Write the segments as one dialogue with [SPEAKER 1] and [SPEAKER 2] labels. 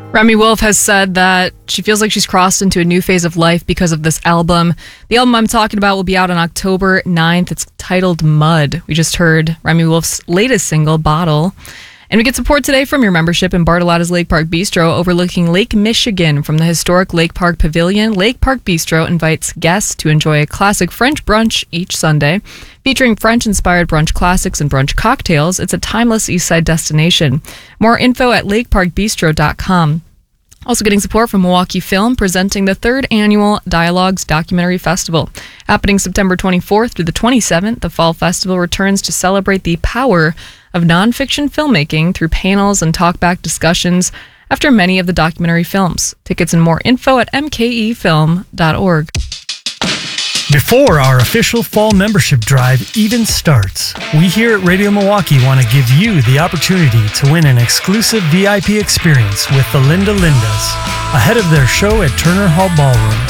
[SPEAKER 1] Remi Wolf has said that she feels like she's crossed into a new phase of life because of this album. The album I'm talking about will be out on October 9th. It's titled Mud. We just heard Remi Wolf's latest single, Bottle. And we get support today from your membership in Bartolotta's Lake Park Bistro overlooking Lake Michigan from the historic Lake Park Pavilion. Lake Park Bistro invites guests to enjoy a classic French brunch each Sunday. Featuring French-inspired brunch classics and brunch cocktails, it's a timeless Eastside destination. More info at lakeparkbistro.com. Also getting support from Milwaukee Film, presenting the 3rd Annual Dialogues Documentary Festival. Happening September 24th through the 27th, the Fall Festival returns to celebrate the power of nonfiction filmmaking through panels and talkback discussions after many of the documentary films. Tickets and more info at mkefilm.org.
[SPEAKER 2] Before our official fall membership drive even starts, we here at Radio Milwaukee want to give you the opportunity to win an exclusive VIP experience with the Linda Lindas ahead of their show at Turner Hall Ballroom.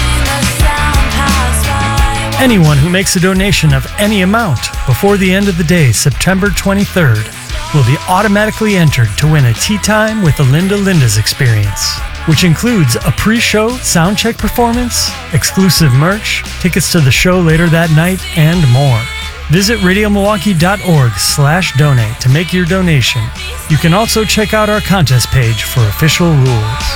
[SPEAKER 2] Anyone who makes a donation of any amount before the end of the day, September 23rd, will be automatically entered to win a Tea Time with the Linda Lindas experience, which includes a pre-show soundcheck performance, exclusive merch, tickets to the show later that night, and more. Visit radiomilwaukee.org/donate to make your donation. You can also check out our contest page for official rules.